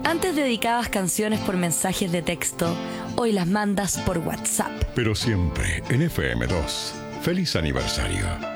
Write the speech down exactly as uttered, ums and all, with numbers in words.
Antes dedicabas canciones por mensajes de texto, hoy las mandas por WhatsApp. Pero siempre en F M dos. ¡Feliz aniversario!